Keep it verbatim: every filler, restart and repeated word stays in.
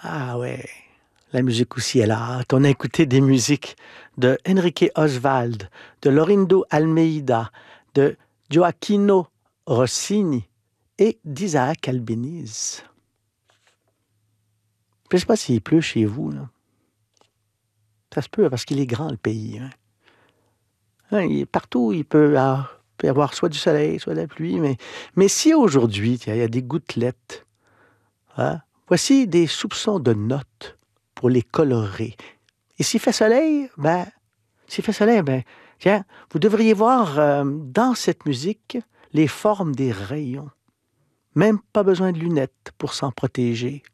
Ah ouais, la musique aussi est là. On a écouté des musiques de Enrique Oswald, de Laurindo Almeida, de Gioacchino Rossini et d'Isaac Albéniz. Je ne sais pas s'il pleut chez vous, là. Ça se peut, parce qu'il est grand, le pays. Hein. Hein, il- partout, il peut, ah, peut y avoir soit du soleil, soit de la pluie. Mais, mais si aujourd'hui, tiens, il y a des gouttelettes, hein, voici des soupçons de notes pour les colorer. Et s'il fait soleil, ben, s'il fait soleil, ben, tiens, vous devriez voir euh, dans cette musique les formes des rayons. Même pas besoin de lunettes pour s'en protéger.